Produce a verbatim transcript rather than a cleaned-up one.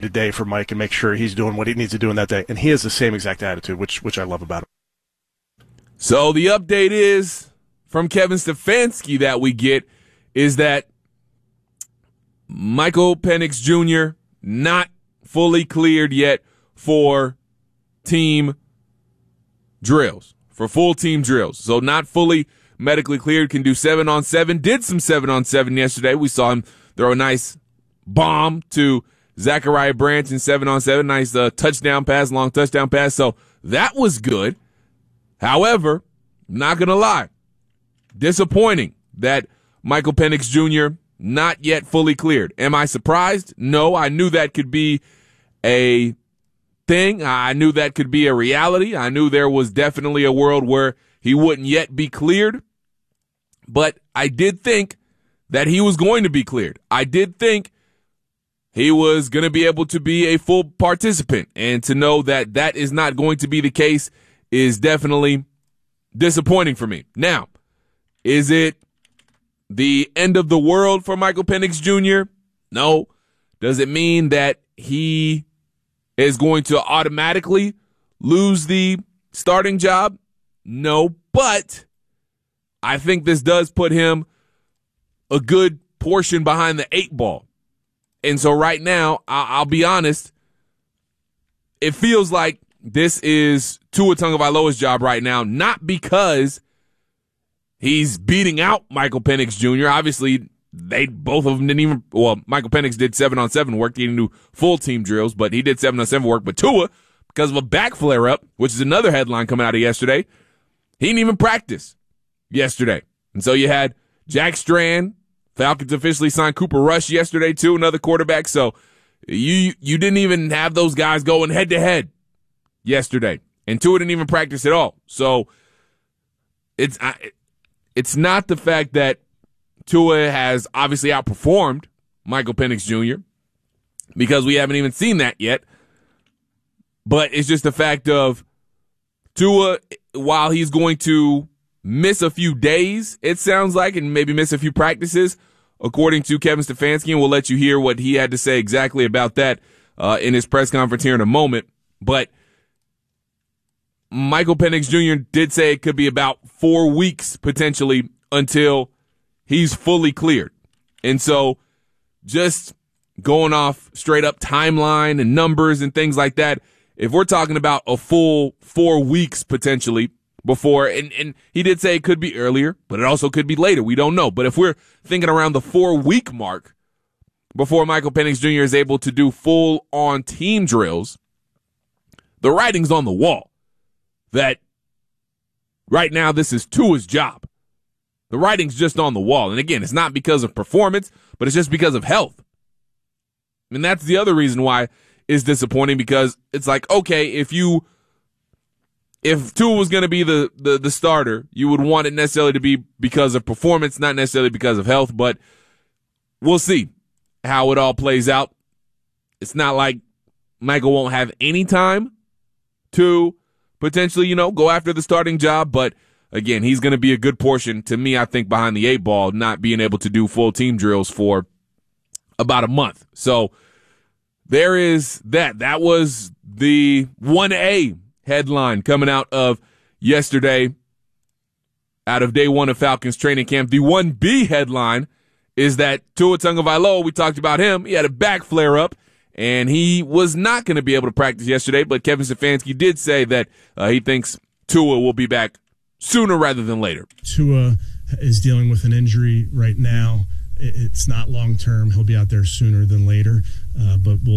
day for Mike and make sure he's doing what he needs to do in that day. And he has the same exact attitude, which which I love about him. So the update is from Kevin Stefanski that we get is that Michael Penix Junior not fully cleared yet for team drills, for full team drills. So not fully medically cleared, can do seven on seven, did some seven on seven yesterday. We saw him throw a nice bomb to Zachariah Branch in seven on seven, nice uh, touchdown pass, long touchdown pass. So that was good. However, not going to lie, disappointing that Michael Penix Junior not yet fully cleared. Am I surprised? No, I knew that could be a thing. I knew that could be a reality. I knew there was definitely a world where he wouldn't yet be cleared. But I did think that he was going to be cleared. I did think he was going to be able to be a full participant. And to know that that is not going to be the case is definitely disappointing for me. Now, is it the end of the world for Michael Penix Junior? No. Does it mean that he is going to automatically lose the starting job? No, but I think this does put him a good portion behind the eight ball. And so right now, I'll be honest, it feels like this is Tua Tagovailoa's job right now, not because he's beating out Michael Penix Junior Obviously, they both of them didn't even, well, Michael Penix did seven on seven work. He didn't do full team drills, but he did seven on seven work. But Tua, because of a back flare up, which is another headline coming out of yesterday, he didn't even practice yesterday. And so you had Jack Strand, Falcons officially signed Cooper Rush yesterday too, another quarterback. So you you didn't even have those guys going head to head yesterday, and Tua didn't even practice at all. So it's it's not the fact that Tua has obviously outperformed Michael Penix Junior because we haven't even seen that yet, but it's just the fact of Tua, while he's going to miss a few days, it sounds like, and maybe miss a few practices, according to Kevin Stefanski, and we'll let you hear what he had to say exactly about that uh, in his press conference here in a moment. But Michael Penix Junior did say it could be about four weeks potentially until he's fully cleared. And so just going off straight up timeline and numbers and things like that, if we're talking about a full four weeks potentially before, and, and he did say it could be earlier, but it also could be later. We don't know. But if we're thinking around the four-week mark before Michael Penix Junior is able to do full-on team drills, the writing's on the wall that right now this is Tua's job. The writing's just on the wall. And again, it's not because of performance, but it's just because of health. And that's the other reason why it's disappointing, because it's like, okay, if you If Tua was going to be the, the, the starter, you would want it necessarily to be because of performance, not necessarily because of health, but we'll see how it all plays out. It's not like Michael won't have any time to potentially, you know, go after the starting job, but again, he's going to be a good portion, to me, I think, behind the eight ball, not being able to do full team drills for about a month. So there is that. That was the one A headline coming out of yesterday, out of day one of Falcons training camp. The one B headline is that Tua Tagovailoa, we talked about him, he had a back flare up, and he was not going to be able to practice yesterday, but Kevin Stefanski did say that uh, he thinks Tua will be back sooner rather than later. Tua is dealing with an injury right now. It's not long term. He'll be out there sooner than later, uh, but we'll